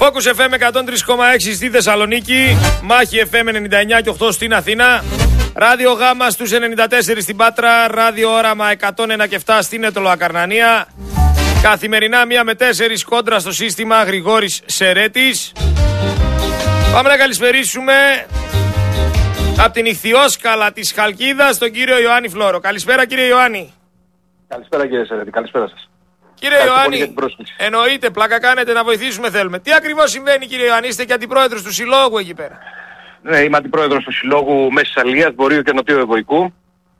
Focus FM 103,6 στη Θεσσαλονίκη, Μάχη FM 99 και 8 στην Αθήνα, Ράδιο Γάμα στους 94 στην Πάτρα, Ράδιο Όραμα 101 και 7 στην Αιτωλοακαρνανία. Καθημερινά 1 με 4 κόντρα στο σύστημα, Γρηγόρης Σερέτης. Πάμε να καλησπερίσουμε από την Ιχθυόσκαλα της Χαλκίδας τον κύριο Ιωάννη Φλόρο. Καλησπέρα κύριε Ιωάννη. Καλησπέρα κύριε Σερέτη, καλησπέρα σας. Κύριε Ιωάννη, εννοείται, πλάκα κάνετε, να βοηθήσουμε θέλουμε. Τι ακριβώς συμβαίνει κύριε Ιωάννη, είστε και αντιπρόεδρος του Συλλόγου εκεί πέρα? Ναι, είμαι αντιπρόεδρος του Συλλόγου Μέσης Αλίας, Βορείου και Νοτιού Ευωικού.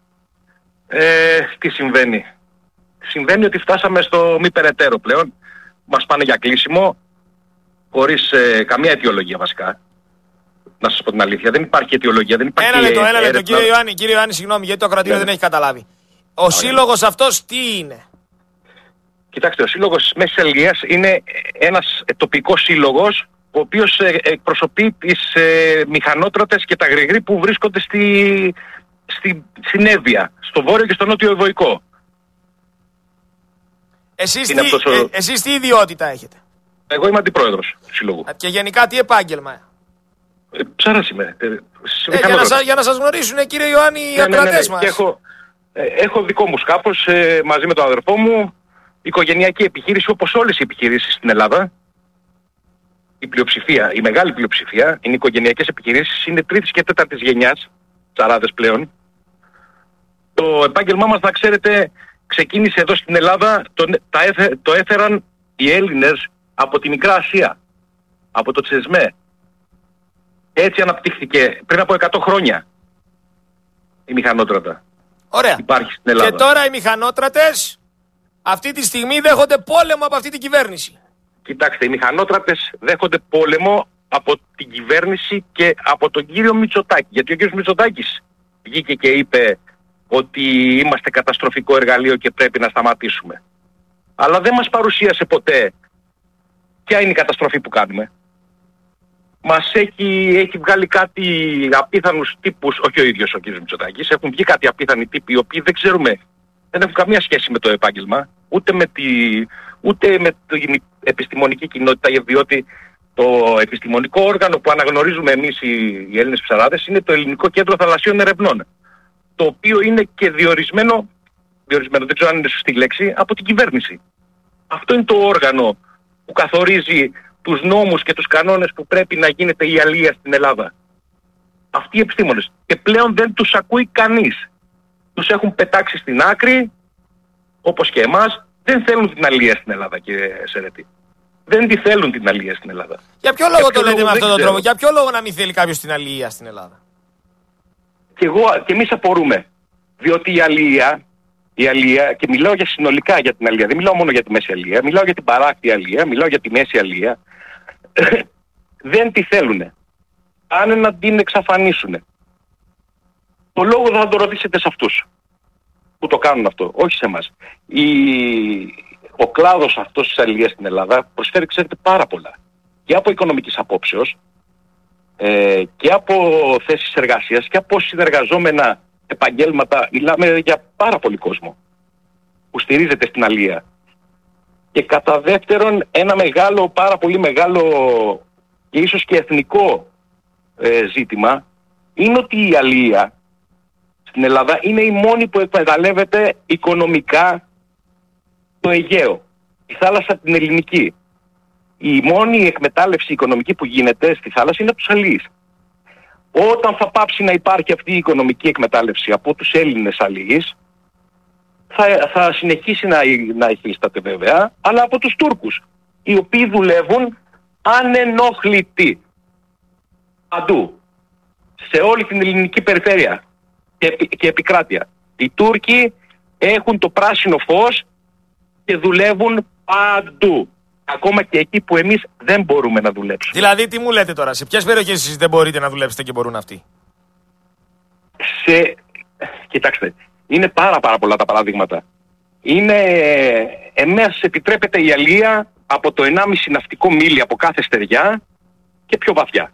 Τι συμβαίνει? Συμβαίνει ότι φτάσαμε στο μη περαιτέρω πλέον. Μας πάνε για κλείσιμο, χωρίς καμία αιτιολογία βασικά. Να σας πω την αλήθεια, δεν υπάρχει αιτιολογία, δεν υπάρχει. Ένα λεπτό, κύριε Ιωάννη, συγγνώμη, γιατί το ακροατήριο δεν έχει καταλάβει. Ο σύλλογος αυτός τι είναι? Κοιτάξτε, ο Σύλλογος Μέσης Αλίας είναι ένας τοπικός σύλλογος, ο οποίος εκπροσωπεί τις μηχανότρατες και τα γρηγροί που βρίσκονται στην Εύβοια, στο Βόρειο και στο Νότιο Ευωικό. Εσείς τι ιδιότητα έχετε? Εγώ είμαι αντιπρόεδρος του Συλλόγου. Και γενικά τι επάγγελμα? Ψάρας είμαι. Για να σας γνωρίσουν κύριε Ιωάννη οι ακροατές μας. Και έχω δικό μου σκάφος μαζί με τον αδερφό μου, οικογενειακή επιχείρηση όπως όλες οι επιχειρήσεις στην Ελλάδα. Η μεγάλη πλειοψηφία είναι οικογενειακές επιχειρήσεις, είναι τρίτης και τέταρτης γενιάς, τσαράδες πλέον. Το επάγγελμά μας, να ξέρετε, ξεκίνησε εδώ στην Ελλάδα, το έφεραν οι Έλληνες από τη Μικρά Ασία, από το Τσεσμέ. Έτσι αναπτύχθηκε πριν από 100 χρόνια η μηχανότρατα. Ωραία. Υπάρχει στην Ελλάδα. Και τώρα οι μηχανότρατες αυτή τη στιγμή δέχονται πόλεμο από αυτή την κυβέρνηση. Κοιτάξτε, οι μηχανότρατες δέχονται πόλεμο από την κυβέρνηση και από τον κύριο Μητσοτάκη. Γιατί ο κύριος Μητσοτάκης βγήκε και είπε ότι είμαστε καταστροφικό εργαλείο και πρέπει να σταματήσουμε. Αλλά δεν μας παρουσίασε ποτέ ποια είναι η καταστροφή που κάνουμε. Μας έχει βγάλει κάτι απίθανους τύπους, όχι ο ίδιος ο κύριος Μητσοτάκης, έχουν βγει κάτι απίθανοι τύποι οι οποίοι δεν ξέρουμε, δεν έχουν καμία σχέση με το επάγγελμα, ούτε με την επιστημονική κοινότητα, διότι το επιστημονικό όργανο που αναγνωρίζουμε εμείς οι Έλληνες ψαράδες είναι το Ελληνικό Κέντρο Θαλασσίων Ερευνών, το οποίο είναι και διορισμένο, δεν ξέρω αν είναι σωστή λέξη, από την κυβέρνηση. Αυτό είναι το όργανο που καθορίζει τους νόμους και τους κανόνες που πρέπει να γίνεται η αλεία στην Ελλάδα. Αυτοί οι επιστήμονες. Και πλέον δεν τους ακούει κανείς. Τους έχουν πετάξει στην άκρη, όπως και εμάς. Δεν θέλουν την αλεία στην Ελλάδα, κύριε Σερέτη. Δεν τη θέλουν την αλεία στην Ελλάδα. Για ποιο λόγο το λέτε με αυτόν τον τρόπο? Για ποιο λόγο να μην θέλει κάποιος την αλεία στην Ελλάδα? Και εμείς απορούμε. Διότι η αλεία, και μιλάω για συνολικά για την αλεία, δεν μιλάω μόνο για τη μέση αλεία, μιλάω για την παράκτη αλεία, μιλάω για τη μέση αλεία, δεν τη θέλουνε. Πάνε να την εξαφανίσουνε. Το λόγο θα το ρωτήσετε σε αυτούς που το κάνουν αυτό, όχι σε εμάς. Ο κλάδος αυτός της αλείας στην Ελλάδα προσφέρει, ξέρετε, πάρα πολλά. Και από οικονομικής απόψεως, και από θέσεις εργασίας και από συνεργαζόμενα επαγγέλματα. Μιλάμε για πάρα πολύ κόσμο που στηρίζεται στην αλεία. Και κατά δεύτερον, ένα μεγάλο, πάρα πολύ μεγάλο και ίσως και εθνικό ζήτημα είναι ότι η αλεία στην Ελλάδα είναι η μόνη που εκμεταλλεύεται οικονομικά το Αιγαίο, η θάλασσα την ελληνική. Η μόνη εκμετάλλευση οικονομική που γίνεται στη θάλασσα είναι από τους αλείς. Όταν θα πάψει να υπάρχει αυτή η οικονομική εκμετάλλευση από τους Έλληνες αλείς, θα συνεχίσει να υφίσταται βέβαια, αλλά από τους Τούρκους, οι οποίοι δουλεύουν ανενόχλητοι παντού, σε όλη την ελληνική περιφέρεια και επικράτεια. Οι Τούρκοι έχουν το πράσινο φως και δουλεύουν παντού. Ακόμα και εκεί που εμείς δεν μπορούμε να δουλέψουμε. Δηλαδή, τι μου λέτε τώρα, σε ποιες περιοχές εσείς δεν μπορείτε να δουλέψετε και μπορούν αυτοί? Κοιτάξτε, είναι πάρα πολλά τα παραδείγματα. Εμάς επιτρέπεται η αλεία από το 1,5 ναυτικό μίλι από κάθε στεριά και πιο βαθιά.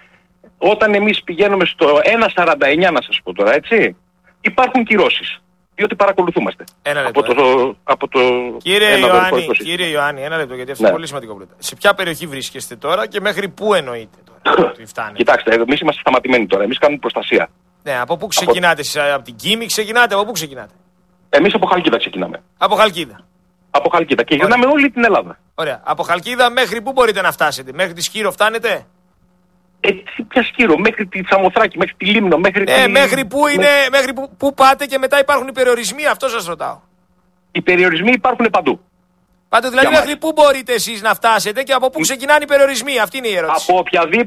Όταν εμείς πηγαίνουμε στο 1,49, να σας πω τώρα, έτσι, υπάρχουν κυρώσεις. Διότι παρακολουθούμαστε. Από το Κύριε Ιωάννη, ένα λεπτό, γιατί αυτό είναι πολύ σημαντικό πρώτα. Σε ποια περιοχή βρίσκεστε τώρα και μέχρι πού εννοείτε τώρα ότι φτάνετε? Κοιτάξτε, εμείς είμαστε σταματημένοι τώρα. Εμείς κάνουμε προστασία. Ναι, από πού ξεκινάτε εσείς? Από την Κίμη ξεκινάτε? Από πού ξεκινάτε? Εμείς από Χαλκίδα ξεκινάμε. Από Χαλκίδα. Από Χαλκίδα και γυρνάμε όλη την Ελλάδα. Ωραία. Από Χαλκίδα μέχρι πού μπορείτε να φτάσετε? Μέχρι τη Σκύρο φτάνετε? Ποια Σκύρο, μέχρι τη Σαμοθράκη, μέχρι τη Λίμνο, μέχρι πού πάτε και μετά υπάρχουν οι περιορισμοί, αυτό σας ρωτάω. Οι περιορισμοί υπάρχουν παντού. Πάτε δηλαδή μέχρι πού μπορείτε εσείς να φτάσετε και από πού ξεκινάνε οι περιορισμοί, αυτή είναι η ερώτηση. Από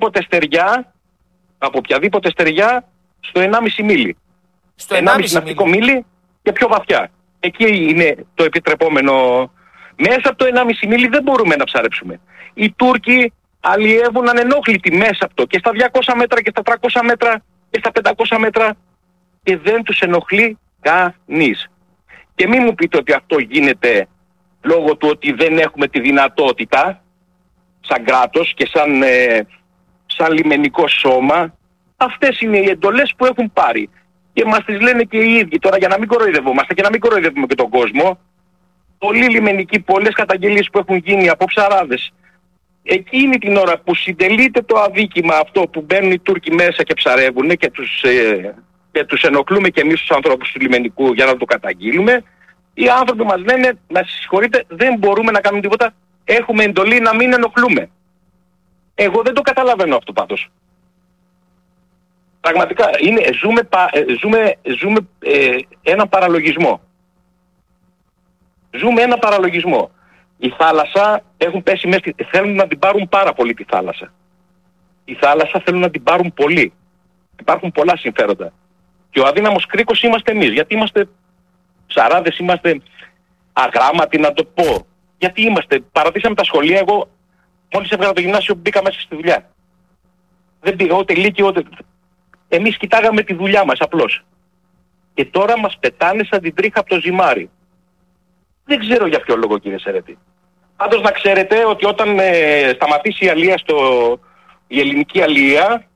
οποιαδήποτε στεριά στο 1,5 μίλι. Στο 1,5 ναυτικό μίλι και πιο βαθιά. Εκεί είναι το επιτρεπόμενο. Μέσα από το 1,5 μίλι δεν μπορούμε να ψαρέψουμε. Οι Τούρκοι αλλιεύουν ανενόχλητοι μέσα από το και στα 200 μέτρα και στα 300 μέτρα και στα 500 μέτρα και δεν τους ενοχλεί κανείς. Και μην μου πείτε ότι αυτό γίνεται λόγω του ότι δεν έχουμε τη δυνατότητα σαν κράτος και σαν λιμενικό σώμα. Αυτές είναι οι εντολές που έχουν πάρει και μας τις λένε και οι ίδιοι. Τώρα για να μην κοροϊδευόμαστε και να μην κοροϊδεύουμε και τον κόσμο, πολλοί λιμενικοί, πολλές καταγγελίες που έχουν γίνει από ψαράδες, εκείνη την ώρα που συντελείται το αδίκημα αυτό που μπαίνουν οι Τούρκοι μέσα και ψαρεύουν και τους ενοχλούμε και εμείς τους ανθρώπους του λιμενικού για να το καταγγείλουμε, οι άνθρωποι μας λένε, να συγχωρείτε, δεν μπορούμε να κάνουμε τίποτα, έχουμε εντολή να μην ενοχλούμε. Εγώ δεν το καταλαβαίνω αυτό πάντως. Πραγματικά ζούμε έναν παραλογισμό. Ζούμε έναν παραλογισμό. Η θάλασσα έχουν πέσει μέσα, θέλουν να την πάρουν πάρα πολύ τη θάλασσα. Η θάλασσα θέλουν να την πάρουν πολύ. Υπάρχουν πολλά συμφέροντα. Και ο αδύναμος κρίκος είμαστε εμείς. Γιατί είμαστε ψαράδες, είμαστε αγράμματοι να το πω. Γιατί παρατήσαμε τα σχολεία, εγώ μόλις έβγαλα το γυμνάσιο μπήκα μέσα στη δουλειά. Δεν πήγα ούτε λύκειο ούτε... Εμείς κοιτάγαμε τη δουλειά μας απλώς. Και τώρα μας πετάνε σαν την τρίχα από το ζυμάρι. Δεν ξέρω για ποιο λόγο, κύριε Σερέτη. Πάντως να ξέρετε ότι όταν σταματήσει η αλία η ελληνική αλία,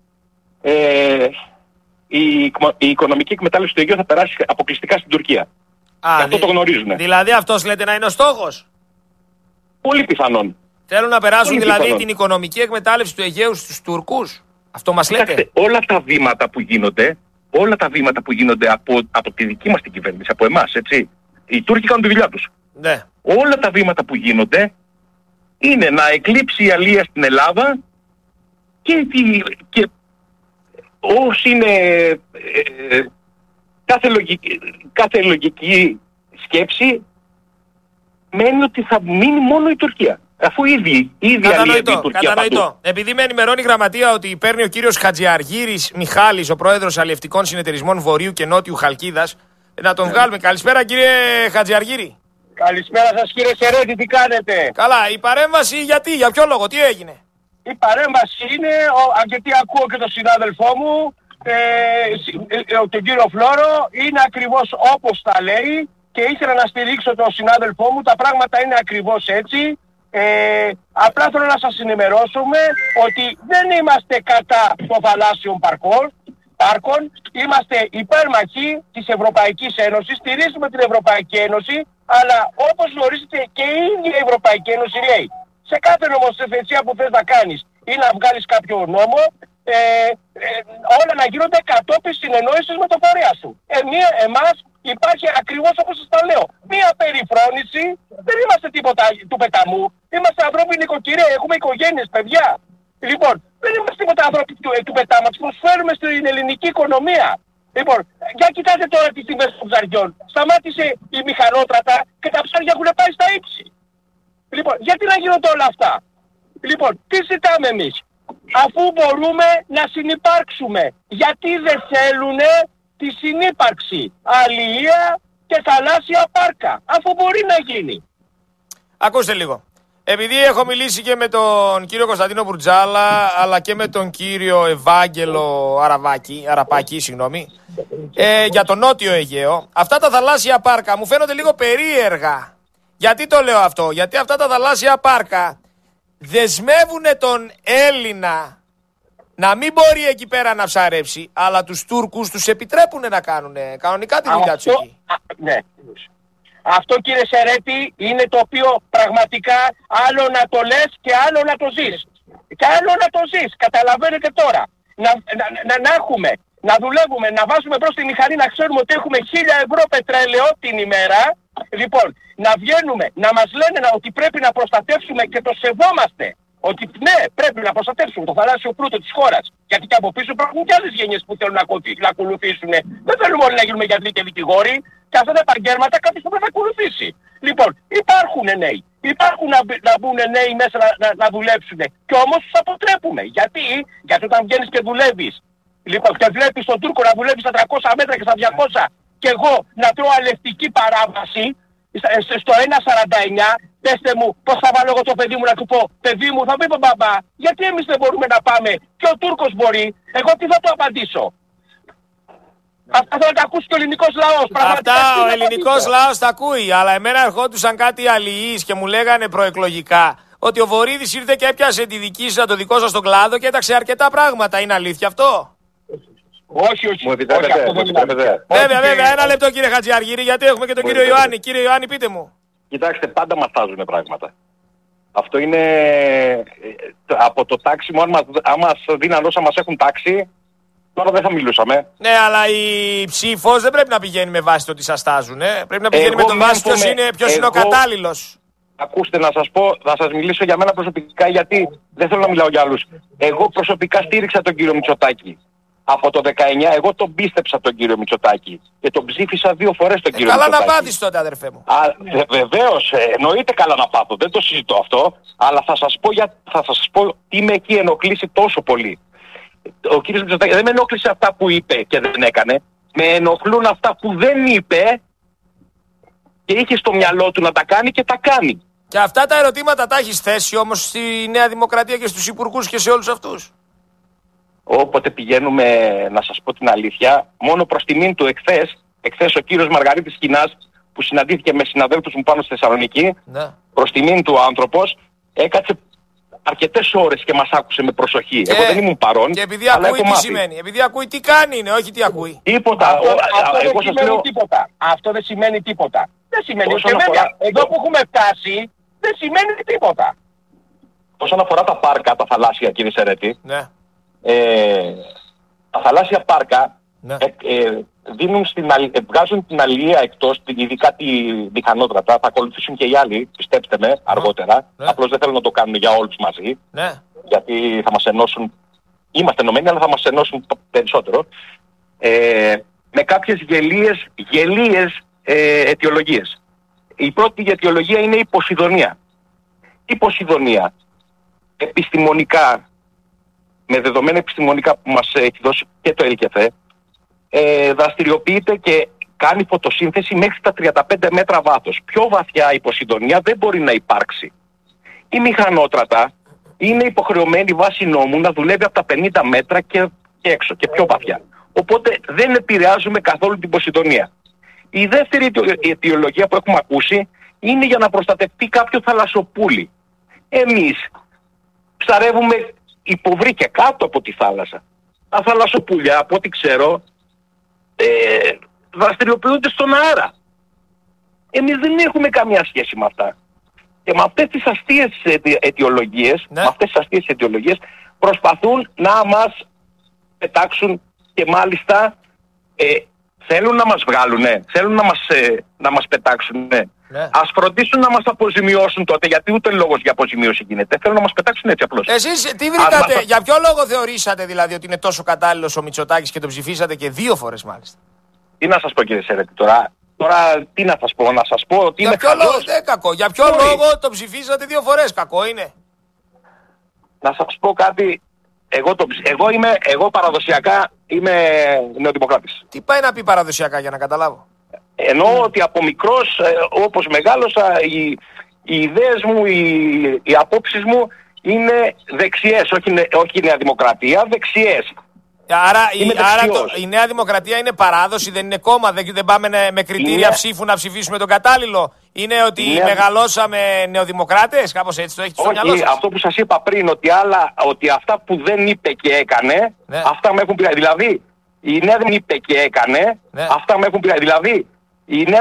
η οικονομική εκμετάλλευση του Αιγαίου θα περάσει αποκλειστικά στην Τουρκία. Αυτό το γνωρίζουν. Δηλαδή αυτός λέτε να είναι ο στόχος? Πολύ πιθανόν. Θέλουν να περάσουν δηλαδή την οικονομική εκμετάλλευση του Αιγαίου στους Τουρκούς. Αυτό μας λέτε? Κοιτάξτε, όλα τα βήματα που γίνονται από τη δική μας την κυβέρνηση, από εμάς, έτσι. Οι Τούρκοι κάνουν τη δουλειά τους. Ναι. Όλα τα βήματα που γίνονται είναι να εκλείψει η αλία στην Ελλάδα και όσοι είναι κάθε λογική σκέψη μένει ότι θα μείνει μόνο η Τουρκία. Αφού ήδη αλίευε η Τουρκία παντού. Επειδή με ενημερώνει η γραμματεία ότι παίρνει ο κύριος Χατζιαργύρης Μιχάλης, ο πρόεδρος αλλιευτικών συνεταιρισμών Βορείου και Νότιου Χαλκίδας, να τον βγάλουμε. Καλησπέρα κύριε Χατζιαργύρη. Καλησπέρα σας κύριε Σερέτη, τι κάνετε? Καλά, η παρέμβαση για ποιο λόγο, τι έγινε? Η παρέμβαση είναι, γιατί ακούω και τον συνάδελφό μου, τον κύριο Φλόρο, είναι ακριβώς όπως τα λέει και ήθελα να στηρίξω τον συνάδελφό μου, τα πράγματα είναι ακριβώς έτσι. Απλά θέλω να σας ενημερώσουμε ότι δεν είμαστε κατά των θαλάσσιων πάρκων, είμαστε υπέρμαχοι της Ευρωπαϊκής Ένωσης, στηρίζουμε την Ευρωπαϊκή Ένωση, αλλά όπως γνωρίζετε και η ίδια η Ευρωπαϊκή Ένωση λέει, σε κάθε νομοθεσία που θες να κάνεις ή να βγάλεις κάποιο νόμο, όλα να γίνονται κατόπιν συνεννόησης με το φορέα σου. Εμάς υπάρχει ακριβώς όπως σας τα λέω, μία περιφρόνηση, δεν είμαστε τίποτα του πεταμού, είμαστε ανθρώπινη νοικοκυρία, έχουμε οικογένειες, παιδιά. Λοιπόν, δεν είμαστε τίποτα άνθρωποι του πετάματος, προσφέρουμε στην ελληνική οικονομία. Λοιπόν, για κοιτάτε τώρα τις τιμές των ψαριών. Σταμάτησε η μηχανότρατα και τα ψάρια έχουν πάει στα ύψη. Λοιπόν, γιατί να γίνονται όλα αυτά? Λοιπόν, τι ζητάμε εμείς? Αφού μπορούμε να συνυπάρξουμε, γιατί δεν θέλουνε τη συνύπαρξη αλληλεία και θαλάσσια πάρκα, αφού μπορεί να γίνει? Ακούστε λίγο. Επειδή έχω μιλήσει και με τον κύριο Κωνσταντίνο Μπουρτζάλα, αλλά και με τον κύριο Ευάγγελο Αραπάκη, για το Νότιο Αιγαίο, αυτά τα θαλάσσια πάρκα μου φαίνονται λίγο περίεργα. Γιατί το λέω αυτό? Γιατί αυτά τα θαλάσσια πάρκα δεσμεύουν τον Έλληνα να μην μπορεί εκεί πέρα να ψαρέψει, αλλά τους Τούρκους τους επιτρέπουν να κάνουν κανονικά τη δουλειά τους εκεί. Ναι. Αυτό, κύριε Σερέτη, είναι το οποίο πραγματικά άλλο να το λες και άλλο να το ζεις. Και άλλο να το ζεις. Καταλαβαίνετε τώρα. Να έχουμε, να δουλεύουμε, να βάζουμε μπρος τη μηχανή, να ξέρουμε ότι έχουμε 1.000 ευρώ πετρέλαιο την ημέρα. Λοιπόν, να βγαίνουμε, να μας λένε ότι πρέπει να προστατεύσουμε και το σεβόμαστε. Ότι ναι, πρέπει να προστατεύσουμε το θαλάσσιο πλούτο της χώρας. Γιατί και από πίσω υπάρχουν και άλλες γενιές που θέλουν να ακολουθήσουν. Δεν θέλουμε όλοι να γίνουμε γιατροί και δικηγόροι. Και αυτά τα επαγγέλματα κάποιος πρέπει να ακολουθήσει. Λοιπόν, υπάρχουν νέοι. Υπάρχουν να μπουν νέοι μέσα να δουλέψουν. Και όμως τους αποτρέπουμε. Γιατί όταν βγαίνεις και δουλεύεις, λοιπόν, και βλέπεις τον Τούρκο να δουλεύει στα 300 μέτρα και στα 200, και εγώ να τρώω αλευτική παράβαση στο 1,49, πέστε μου πώς θα βάλω εγώ το παιδί μου να του πω, παιδί μου, θα πει τον μπαμπά, γιατί εμείς δεν μπορούμε να πάμε και ο Τούρκος μπορεί, εγώ τι θα του απαντήσω? Αυτά θα τα ακούσει και ο ελληνικός λαός. Αυτά ο ελληνικός λαός τα ακούει, αλλά εμένα ερχόντουσαν κάτι αλληλείς και μου λέγανε προεκλογικά ότι ο Βορίδης ήρθε και έπιασε τη δική σας, το δικό σας τον κλάδο και έταξε αρκετά πράγματα. Είναι αλήθεια αυτό? Όχι. Μου επιτρέπετε. Βέβαια, ένα λεπτό κύριε Χατζιαργύρη, γιατί έχουμε και τον κύριο Ιωάννη. Κύριε Ιωάννη, πείτε μου. Κοιτάξτε, πάντα μαθάζουν πράγματα. Αυτό είναι από το τάξιμο, αν μας δίναν όσα μας έχουν τάξει, τώρα δεν θα μιλούσαμε. Ναι, αλλά η ψήφος δεν πρέπει να πηγαίνει με βάση το ότι σας τάζουν. Πρέπει να πηγαίνει με το βάση ποιος είναι ο κατάλληλος. Ακούστε, να σας πω, θα σας μιλήσω για μένα προσωπικά, γιατί δεν θέλω να μιλάω για άλλους. Εγώ προσωπικά στήριξα τον κύριο Μητσοτάκη. Από το 19 εγώ τον πίστεψα τον κύριο Μητσοτάκη και τον ψήφισα 2 φορές τον κύριο Μητσοτάκη. Καλά να πάθεις τότε, αδερφέ μου. Βεβαίως, εννοείται καλά να πάθω, δεν το συζητώ αυτό, αλλά θα σας πω τι με έχει ενοχλήσει τόσο πολύ. Ο κύριος Μητσοτάκης δεν με ενόχλησε αυτά που είπε και δεν έκανε, με ενοχλούν αυτά που δεν είπε και είχε στο μυαλό του να τα κάνει και τα κάνει. Και αυτά τα ερωτήματα τα έχεις θέσει όμως στη Νέα Δημοκρατία και στους υπουργούς και σε όλους αυτούς? Όποτε πηγαίνουμε, να σας πω την αλήθεια, μόνο προς τιμήν του εχθές ο κύριος Μαργαρίτης Κινάς, που συναντήθηκε με συναδέλφους μου πάνω στη Θεσσαλονίκη, ναι, προς τιμήν του άνθρωπος, έκατσε αρκετές ώρες και μας άκουσε με προσοχή. Εγώ δεν ήμουν παρόν. Και επειδή ακούει τι σημαίνει, επειδή ακούει τι κάνει είναι, όχι τι ακούει. Τίποτα. Αυτό δεν σημαίνει τίποτα. Αυτό δεν σημαίνει τίποτα. Δεν σημαίνει και βέβαια, εδώ που έχουμε φτάσει, δεν σημαίνει τίποτα. Όσον αφορά τα πάρκα, τα θαλάσσια, κύριε Σερέτη, ναι, τα θαλάσσια πάρκα, ναι, βγάζουν την αλληλεία εκτός, ειδικά τη μηχανότρατα, θα ακολουθήσουν και οι άλλοι, πιστέψτε με, αργότερα. Ναι. Απλώς δεν θέλουν να το κάνουν για όλους μαζί, ναι, γιατί θα μας ενώσουν, είμαστε ενωμένοι, αλλά θα μας ενώσουν περισσότερο, με κάποιες γελίες αιτιολογίες. Η πρώτη αιτιολογία είναι η Ποσειδονία. Η Ποσειδονία, επιστημονικά, με δεδομένα επιστημονικά που μας έχει δώσει και το ΕΛΚΕΦΕ, δραστηριοποιείται και κάνει φωτοσύνθεση μέχρι τα 35 μέτρα βάθος. Πιο βαθιά η Ποσειδονία δεν μπορεί να υπάρξει. Η μηχανότρατα είναι υποχρεωμένη βάσει νόμου να δουλεύει από τα 50 μέτρα και έξω και πιο βαθιά. Οπότε δεν επηρεάζουμε καθόλου την Ποσειδονία. Η δεύτερη αιτιολογία που έχουμε ακούσει είναι για να προστατευτεί κάποιο θαλασσοπούλι. Εμείς ψαρεύουμε υποβρύ και κάτω από τη θάλασσα. Τα θαλασσοπούλια, από ό,τι ξέρω, δραστηριοποιούνται στον αέρα. Εμείς δεν έχουμε καμία σχέση με αυτά. Και με αυτές τις αστείες αιτιολογίες, προσπαθούν να μας πετάξουν και μάλιστα θέλουν να μας βγάλουνε, θέλουν να μας πετάξουνε. Ναι. Ας φροντίσουν να μας αποζημιώσουν τότε, γιατί ούτε λόγος για αποζημίωση γίνεται. Θέλουν να μας πετάξουν έτσι απλώς. Εσείς τι βρήκατε, για ποιο λόγο θεωρήσατε δηλαδή ότι είναι τόσο κατάλληλος ο Μητσοτάκης και τον ψηφίσατε και 2 φορές μάλιστα? Τι να σας πω, κύριε Σερέτη, τώρα τι να σας πω, να σας πω ότι για είναι κακός. Κακό. Για ποιο λόγο τον ψηφίσατε 2 φορές, κακό είναι? Να σας πω κάτι, εγώ παραδοσιακά είμαι νεοδημοκράτης. Τι πάει να πει παραδοσιακά για να καταλάβω? Εννοώ ότι από μικρός, όπως μεγάλωσα, οι ιδέες μου, οι απόψεις μου είναι δεξιές, όχι Νέα Δημοκρατία, δεξιές. Άρα, Είμαι δεξιός. η Νέα Δημοκρατία είναι παράδοση, δεν είναι κόμμα, δεν πάμε με κριτήρια ψήφου να ψηφίσουμε τον κατάλληλο. Είναι ότι μεγαλώσαμε νεοδημοκράτες, κάπως έτσι το έχετε στο μυαλό Όχι, σας. αυτό που σας είπα πριν, ότι αυτά που δεν είπε και έκανε, Ναι. αυτά με έχουν πειράξει. Δηλαδή, η Νέα δεν είπε και έκανε, Ναι. αυτά με έχουν πειράξει. Δηλαδή, η Νέα